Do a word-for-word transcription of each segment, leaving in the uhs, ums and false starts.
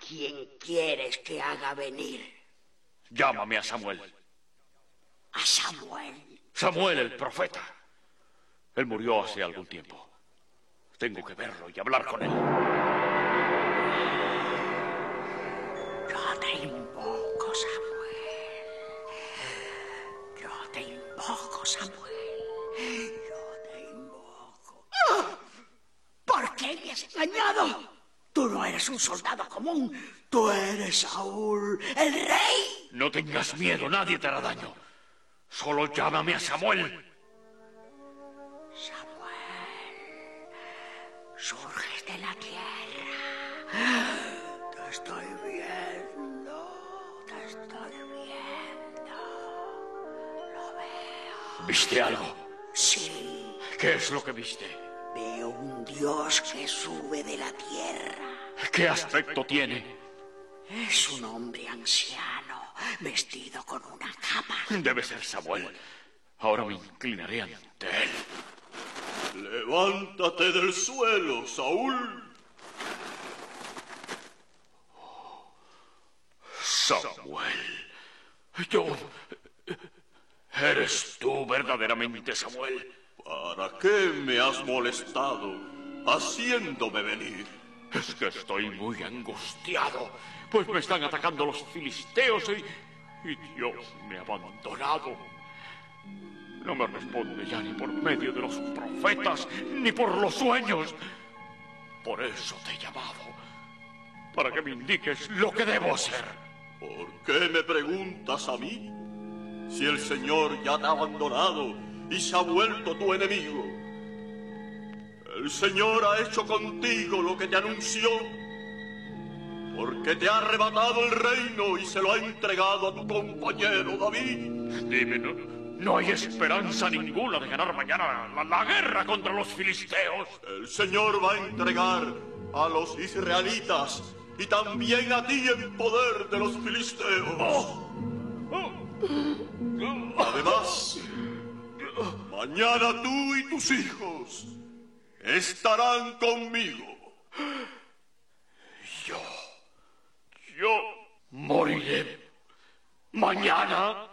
quién quieres que haga venir? Llámame a Samuel. ¿A Samuel? Samuel, el profeta. Él murió hace algún tiempo. Tengo que verlo y hablar con él. Yo te invoco, Samuel. Yo te invoco, Samuel. Yo te invoco. ¡Ah! ¿Por qué me has engañado? Tú no eres un soldado común. Tú eres Saúl, el rey. No tengas miedo, nadie te hará daño. Solo llámame a Samuel. Samuel, surges de la tierra. Te estoy viendo, te estoy viendo. Lo veo. ¿Viste algo? Sí. ¿Qué es lo que viste? Veo un dios que sube de la tierra. ¿Qué aspecto tiene? Es un hombre anciano, vestido con una capa. Debe ser Samuel. Ahora me inclinaré ante él. Levántate del suelo, Saúl. Samuel. Yo... ¿Eres tú verdaderamente Samuel? ¿Para qué me has molestado haciéndome venir? Es que estoy muy angustiado, pues me están atacando los filisteos y, y Dios me ha abandonado. No me responde ya ni por medio de los profetas, ni por los sueños. Por eso te he llamado, para que me indiques lo que debo hacer. ¿Por qué me preguntas a mí? Si el Señor ya te ha abandonado y se ha vuelto tu enemigo. El Señor ha hecho contigo lo que te anunció, porque te ha arrebatado el reino y se lo ha entregado a tu compañero David. Dime, ¿no, no hay esperanza ninguna de ganar mañana la, la guerra contra los filisteos? El Señor va a entregar a los israelitas y también a ti en poder de los filisteos. Oh. Oh. Además, mañana tú y tus hijos estarán conmigo. Yo, yo moriré mañana.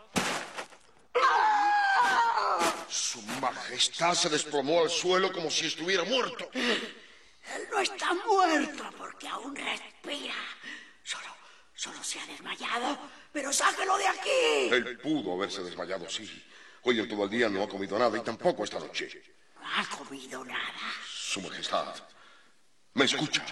Su Majestad se desplomó al suelo como si estuviera muerto. Él no está muerto porque aún respira. Solo, solo se ha desmayado. Pero sáquelo de aquí. Él pudo haberse desmayado, sí. Hoy en todo el día no ha comido nada y tampoco esta noche. No ha comido nada. Su Majestad, ¿me escucha?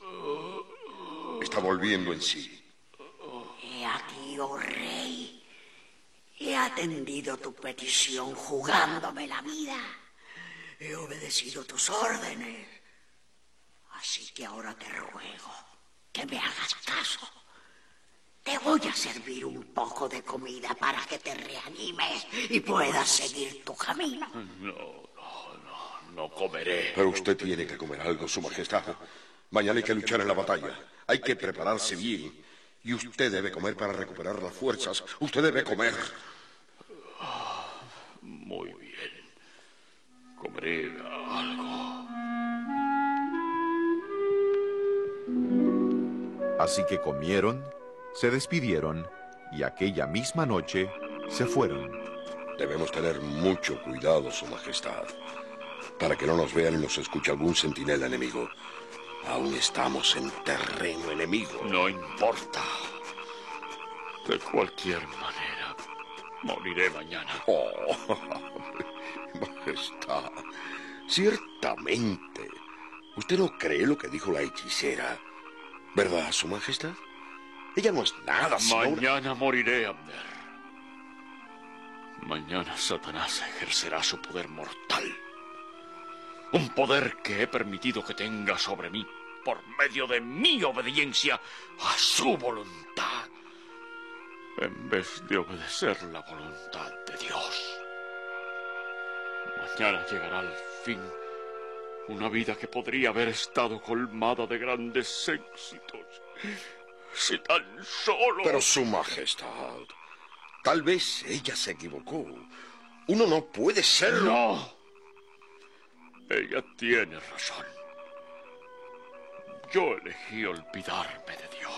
Está volviendo en sí. He aquí, oh rey. He atendido tu petición jugándome la vida. He obedecido tus órdenes. Así que ahora te ruego que me hagas caso. Te voy a servir un poco de comida para que te reanimes y puedas seguir tu camino. No, no, no, no comeré. Pero usted tiene que comer algo, Su Majestad. Mañana hay que luchar en la batalla. Hay que prepararse bien. Y usted debe comer para recuperar las fuerzas. Usted debe comer. Muy bien. Comeré algo. Así que comieron, se despidieron y aquella misma noche se fueron. Debemos tener mucho cuidado, Su Majestad, para que no nos vean y nos escuche algún centinela enemigo. Aún estamos en terreno enemigo. No importa. De cualquier manera, moriré mañana. Oh, Majestad, ciertamente. Usted no cree lo que dijo la hechicera, ¿verdad, Su Majestad? Ella no es nada, sino... Mañana moriré, Abner. Mañana Satanás ejercerá su poder mortal. Un poder que he permitido que tenga sobre mí por medio de mi obediencia a su voluntad, en vez de obedecer la voluntad de Dios. Mañana llegará al fin una vida que podría haber estado colmada de grandes éxitos, si tan solo... Pero, Su Majestad, tal vez ella se equivocó. Uno no puede ser... No. Ella tiene razón. Yo elegí olvidarme de